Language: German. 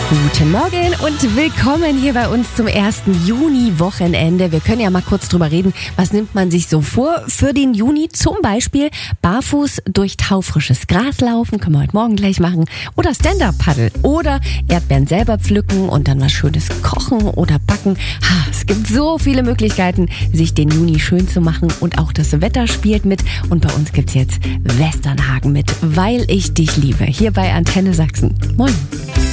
Guten Morgen und willkommen hier bei uns zum 1. Juni-Wochenende. Wir können ja mal kurz drüber reden, was nimmt man sich so vor für den Juni? Zum Beispiel barfuß durch taufrisches Gras laufen, können wir heute Morgen gleich machen. Oder Stand-Up-Paddle oder Erdbeeren selber pflücken und dann was Schönes kochen oder backen. Es gibt so viele Möglichkeiten, sich den Juni schön zu machen und auch das Wetter spielt mit. Und bei uns gibt's jetzt Westernhagen mit Weil ich dich liebe, hier bei Antenne Sachsen. Moin.